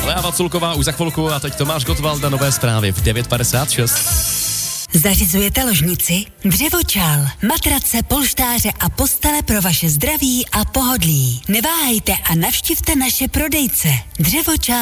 Lea Vaculková už za chvilku a teď Tomáš Gottwald, nové zprávy v 9:56. Zařizujete ložnici? Dřevočal. Matrace, polštáře a postele pro vaše zdraví a pohodlí. Neváhejte a navštivte naše prodejce. Dřevočal.